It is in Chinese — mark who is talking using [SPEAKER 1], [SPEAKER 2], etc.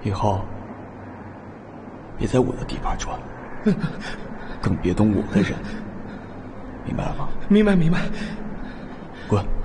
[SPEAKER 1] 以后别在我的地盘转，更别动我的人，明白了吗？
[SPEAKER 2] 明白。
[SPEAKER 1] 滚！